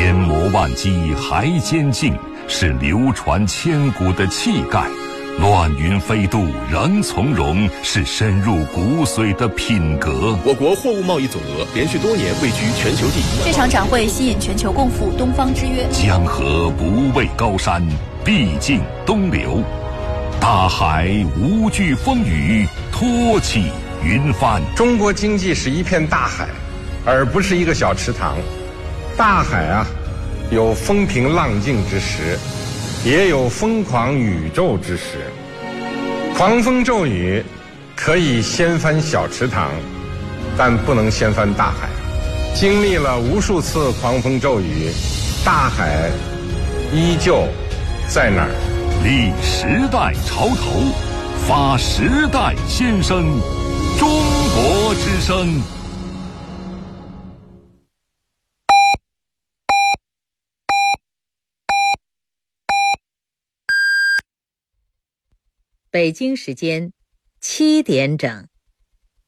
千磨万击还坚劲，是流传千古的气概；乱云飞渡仍从容，是深入骨髓的品格。 我国货物贸易总额连续多年位居全球第一。 这场展会吸引全球共赴东方之约。 江河不畏高山，必尽东流；大海无惧风雨，托起云帆。 中国经济是一片大海，而不是一个小池塘。大海啊，有风平浪静之时，也有疯狂宇宙之时。狂风骤雨可以掀翻小池塘，但不能掀翻大海。经历了无数次狂风骤雨，大海依旧在那儿。 立时代潮头，发时代先声，中国之声。 北京时间7点整。